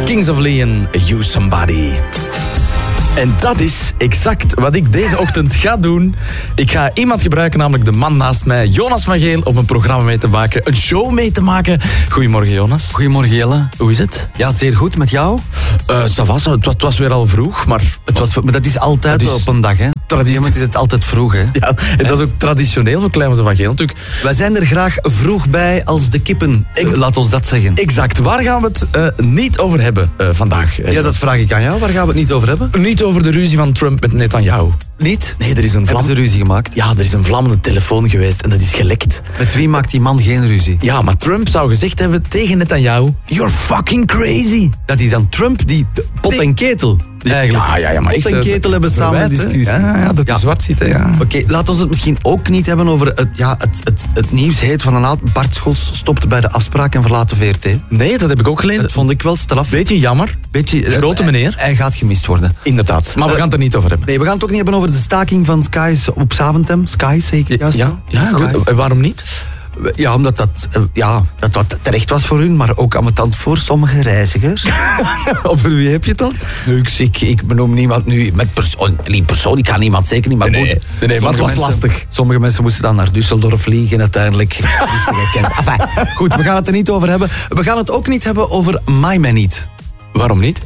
Kings of Leon, You Somebody. En dat is exact wat ik deze ochtend ga doen. Ik ga iemand gebruiken, namelijk de man naast mij, Jonas van Geel, om een programma mee te maken, een show mee te maken. Goedemorgen, Jonas. Goedemorgen, Jelle. Hoe is het? Ja, zeer goed. Met jou? Het was weer al vroeg, maar Maar dat is altijd dat is op een dag, hè? Traditie is het altijd vroeg, hè? ja, en dat is ook traditioneel voor Kleimers van Geel natuurlijk. Wij zijn er graag vroeg bij als de kippen. Laat ons dat zeggen. Exact. Waar gaan we het niet over hebben vandaag? Ja, dat vraag ik aan jou. Waar gaan we het niet over hebben? Niet over de ruzie van Trump met Netanyahu. Niet? Nee, er is een Hebben ze ruzie gemaakt? Ja, er is een vlammende telefoon geweest en dat is gelekt. Met wie maakt die man geen ruzie? Ja, maar Trump zou gezegd hebben tegen Netanyahu: You're fucking crazy. Dat is dan Trump, die pot en ketel. Eigenlijk. Ja, maar pot en ketel hebben samen een discussie. Ja, dat is zwart zitten, ja. Oké, laten we het misschien ook niet hebben over het nieuws heet van een aantal. Bart Scholz stopte bij de afspraak en verlaat de VRT. Nee, dat heb ik ook gelezen. Dat vond ik wel straf. Beetje jammer. Grote meneer. Hij gaat gemist worden. Inderdaad. Maar we gaan het er niet over hebben. Nee, we gaan het ook niet hebben over de staking van Skies op Zaventem. Skies, zeker? Ja, goed. En waarom niet? Ja, omdat dat terecht was voor hun, maar ook ambetant voor sommige reizigers. Over wie heb je het dan? Nu, ik benoem niemand nu met persoon. Ik ga niemand zeker niet, maar Nee, maar het was lastig. Sommige mensen moesten dan naar Düsseldorf vliegen uiteindelijk. Enfin, goed, we gaan het er niet over hebben. We gaan het ook niet hebben over My Man Niet. Waarom niet?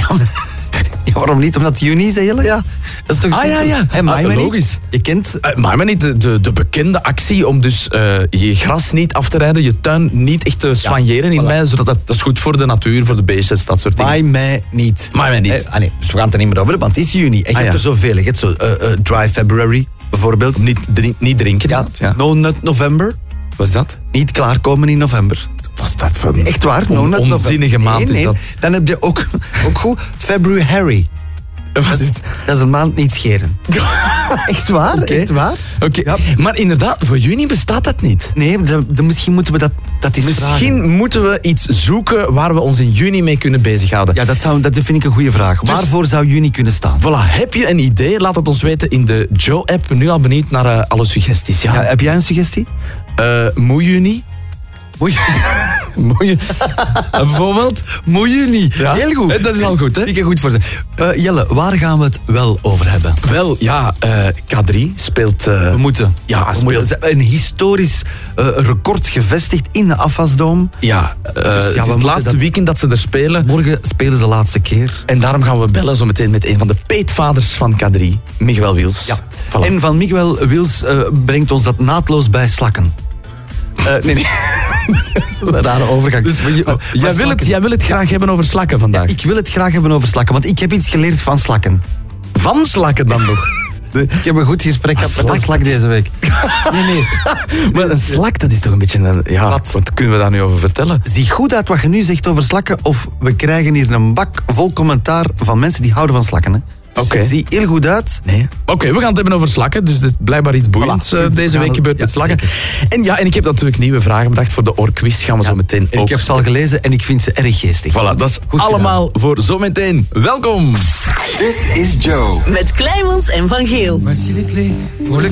Ja, waarom niet? Omdat juni is hele, ja. Dat is toch ja. Logisch. Je kent... My Man Niet, de bekende actie om dus je gras niet af te rijden, je tuin niet echt te soigneren in mei, zodat dat is goed voor de natuur, voor de beestjes, dat soort dingen. My Man Niet. My Man Niet. Nee, dus we gaan het er niet meer over hebben, want het is juni. En je hebt er zoveel. Je hebt zo Dry February, bijvoorbeeld. Niet drinken. Ja. No Nut November. Wat is dat? Niet klaarkomen in november. Was dat voor echt waar? No Nut onzinnige maand is dat. Dan heb je ook goed February. Dat is een maand niet scheren. Echt waar? Okay. Echt waar? Okay. Ja. Maar inderdaad, voor juni bestaat dat niet. Nee, misschien moeten we dat eens Misschien vragen. moeten we iets zoeken waar we ons in juni mee kunnen bezighouden. Ja, dat vind ik een goede vraag. Dus, waarvoor zou juni kunnen staan? Voilà, heb je een idee? Laat het ons weten in de Joe-app. Nu al benieuwd naar alle suggesties. Ja. Heb jij een suggestie? Moe juni? Bijvoorbeeld? Moe juni. Ja? Heel goed. Dat is al goed, hè? Ik heb goed voor ze. Jelle, waar gaan we het wel over hebben? Wel, ja, K3 speelt... we moeten. Ja, een historisch record gevestigd in de Afwasdome. Ja, het is het laatste weekend dat ze er spelen. Morgen spelen ze de laatste keer. En daarom gaan we bellen zo meteen met een van de peetvaders van K3, Miguel Wils. Ja. Voilà. En van Miguel Wils brengt ons dat naadloos bij slakken. Nee. Dat is een rare overgang. Dus jij wil het graag hebben over slakken vandaag? Ja, ik wil het graag hebben over slakken, want ik heb iets geleerd van slakken. Van slakken dan nog? Ik heb een goed gesprek gehad met een slak deze week. Nee. Maar een slak, dat is toch een beetje een... Wat kunnen we daar nu over vertellen? Zie goed uit wat je nu zegt over slakken, of we krijgen hier een bak vol commentaar van mensen die houden van slakken. Hè. Oké. Zie heel goed uit. Nee. Oké, we gaan het hebben over slakken. Dus dit is blijkbaar iets boeiends deze week gebeurd met slakken. En ik heb natuurlijk nieuwe vragen bedacht voor de oorquiz. Gaan we zo meteen ook... Ik heb ze al gelezen en ik vind ze erg geestig. Voilà, dat is goed allemaal gedaan. Voor zometeen. Welkom. Dit is Joe. Met Kleimans en Van Geel. Voici les clés pour le